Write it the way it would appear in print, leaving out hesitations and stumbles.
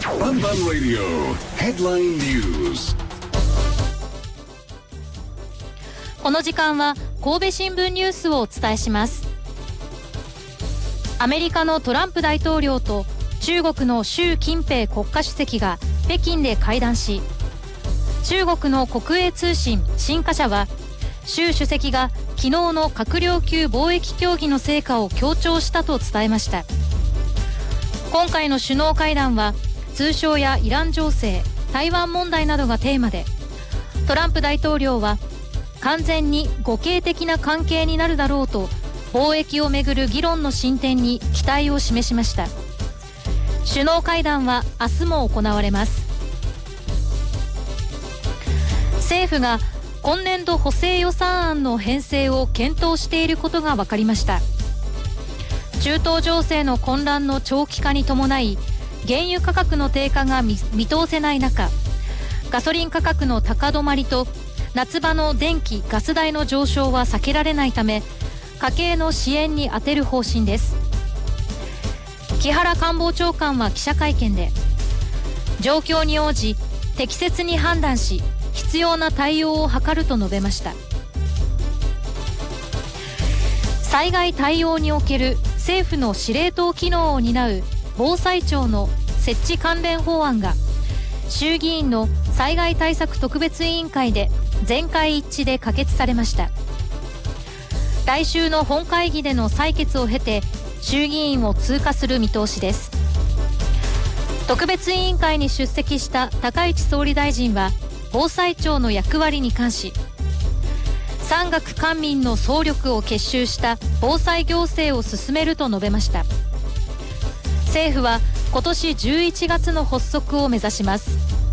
バンバンラディオヘッドラインニュース。 この時間は神戸新聞ニュースをお伝えします。アメリカのトランプ大統領と中国の習近平国家主席が北京で会談し、中国の国営通信新華社は習主席が昨日の閣僚級貿易協議の成果を強調したと伝えました。今回の首脳会談は通商やイラン情勢、台湾問題などがテーマで、トランプ大統領は完全に互恵的な関係になるだろうと貿易をめぐる議論の進展に期待を示しました。首脳会談は明日も行われます。政府が今年度補正予算案の編成を検討していることが分かりました。中東情勢の混乱の長期化に伴い、原油価格の低下が見通せない中、ガソリン価格の高止まりと夏場の電気・ガス代の上昇は避けられないため、家計の支援に充てる方針です。木原官房長官は記者会見で、状況に応じ適切に判断し必要な対応を図ると述べました。災害対応における政府の司令塔機能を担う防災庁の設置関連法案が衆議院の災害対策特別委員会で全会一致で可決されました。来週の本会議での採決を経て衆議院を通過する見通しです。特別委員会に出席した高市総理大臣は防災庁の役割に関し、産学官民の総力を結集した防災行政を進めると述べました。政府は今年11月の発足を目指します。